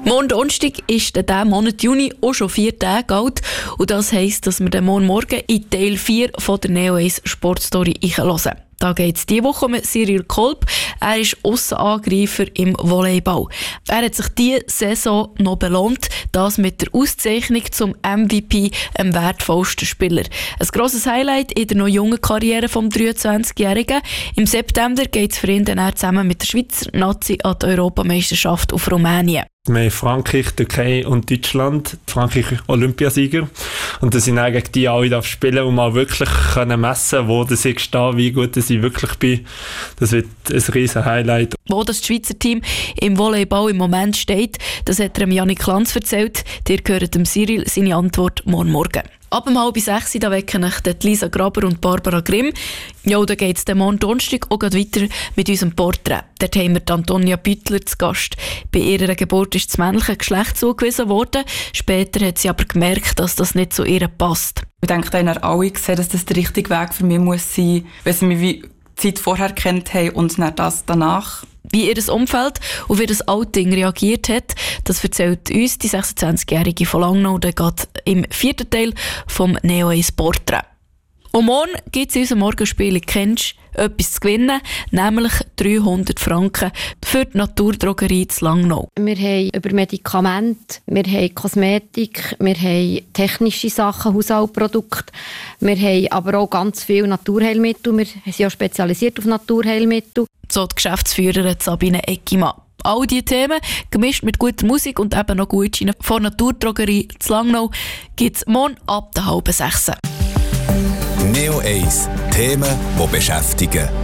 Morgen Donnerstag ist der Monat Juni auch schon 4 Tage alt. Und das heisst, dass wir den Morgen in Teil 4 von der Neo 1 Sportstory hören. Da geht es diese Woche um Cyril Kolb. Er ist Aussenangreifer im Volleyball. Er hat sich diese Saison noch belohnt, das mit der Auszeichnung zum MVP, dem wertvollsten Spieler. Ein grosses Highlight in der noch jungen Karriere des 23-Jährigen. Im September geht es für ihn dann zusammen mit der Schweizer Nazi an die Europameisterschaft auf Rumänien. Wir haben Frankreich, Türkei und Deutschland. Frankreich Olympiasieger. Und dass ich dann gegen die alle spielen und mal wirklich messen, wo ich stehe, wie gut ich wirklich bin. Das wird ein riesen Highlight. Wo das Schweizer Team im Volleyball im Moment steht, das hat Janik Lanz erzählt. Ihr hört dem Cyril seine Antwort morgen. Ab 5:30 da wecken euch Lisa Graber und Barbara Grimm. Ja, da geht es morgen Donnerstag auch weiter mit unserem Porträt. Dort haben wir Antonia Büttler zu Gast. Bei ihrer Geburt ist das männliche Geschlecht zugewiesen worden. Später hat sie aber gemerkt, dass das nicht zu ihr passt. Ich denke, da haben alle gesehen, dass das der richtige Weg für mich muss sein, weil sie mich wie die Zeit vorher kennt haben und dann das danach. Wie ihr Umfeld und wie das Outing reagiert hat, das erzählt uns die 26-Jährige von Langnau. Der geht im 4. Teil vom Neo 1 Porträt. Und morgen gibt es in unserem Morgenspiel «Kennst du etwas zu gewinnen», nämlich 300 Franken für die Naturdrogerie zu Langnau. Wir haben über Medikamente, wir haben Kosmetik, wir haben technische Sachen, Haushaltsprodukte, wir haben aber auch ganz viele Naturheilmittel. Wir sind auch spezialisiert auf Naturheilmittel. So die Geschäftsführerin Sabine Eckimann. All diese Themen, gemischt mit guter Musik und eben noch Gutscheine von Naturdrogerie zu Langnau, gibt es morgen ab 5:30. Neo 1 Themen, die beschäftigen.